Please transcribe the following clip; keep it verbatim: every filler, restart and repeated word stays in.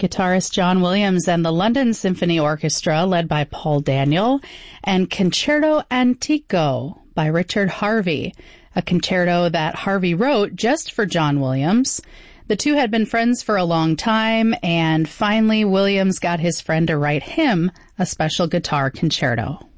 guitarist John Williams and the London Symphony Orchestra, led by Paul Daniel, and Concerto Antico by Richard Harvey, a concerto that Harvey wrote just for John Williams. The two had been friends for a long time, and finally Williams got his friend to write him a special guitar concerto.